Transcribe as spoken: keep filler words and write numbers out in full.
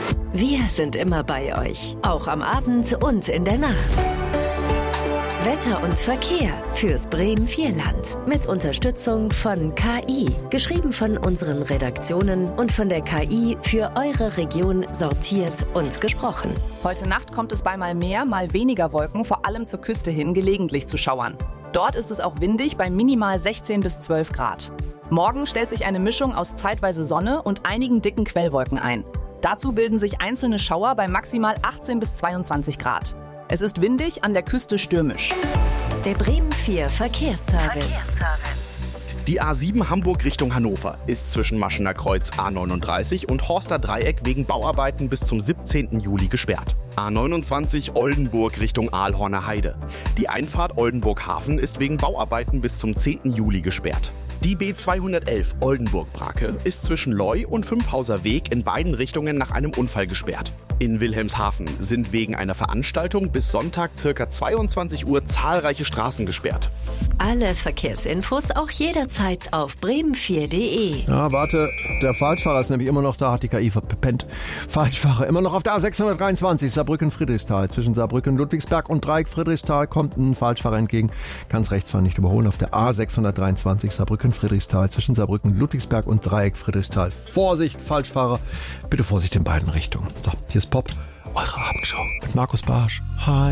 Wir sind immer bei euch, auch am Abend und in der Nacht. Wetter und Verkehr fürs Bremen-Vierland mit Unterstützung von K I, geschrieben von unseren Redaktionen und von der K I für eure Region sortiert und gesprochen. Heute Nacht kommt es bei mal mehr, mal weniger Wolken, vor allem zur Küste hin, gelegentlich zu Schauern. Dort ist es auch windig bei minimal sechzehn bis zwölf Grad. Morgen stellt sich eine Mischung aus zeitweise Sonne und einigen dicken Quellwolken ein. Dazu bilden sich einzelne Schauer bei maximal achtzehn bis zweiundzwanzig Grad. Es ist windig, an der Küste stürmisch. Der Bremen vier Verkehrsservice. Verkehrsservice. Die A sieben Hamburg Richtung Hannover ist zwischen Maschener Kreuz A neununddreißig und Horster Dreieck wegen Bauarbeiten bis zum siebzehnten Juli gesperrt. A neunundzwanzig Oldenburg Richtung Aalhorner Heide. Die Einfahrt Oldenburg Hafen ist wegen Bauarbeiten bis zum zehnten Juli gesperrt. Die B zweihundertelf Oldenburg-Brake ist zwischen Leu und Fünfhauser Weg in beiden Richtungen nach einem Unfall gesperrt. In Wilhelmshaven sind wegen einer Veranstaltung bis Sonntag ca. zweiundzwanzig Uhr zahlreiche Straßen gesperrt. Alle Verkehrsinfos auch jederzeit auf bremen vier punkt de. Ja, warte, der Falschfahrer ist nämlich immer noch da, hat die K I verpennt. Falschfahrer immer noch auf der A sechshundertdreiundzwanzig, Saarbrücken-Friedrichsthal. Zwischen Saarbrücken-Ludwigsberg und Dreieck-Friedrichsthal kommt ein Falschfahrer entgegen. Kann es rechts fahren, nicht überholen. Auf der A sechshundertdreiundzwanzig, Saarbrücken-Friedrichsthal. Zwischen Saarbrücken-Ludwigsberg und Dreieck-Friedrichsthal. Vorsicht, Falschfahrer. Bitte Vorsicht in beiden Richtungen. So, hier ist Pop, eure Abendshow mit Markus Barsch. Hi.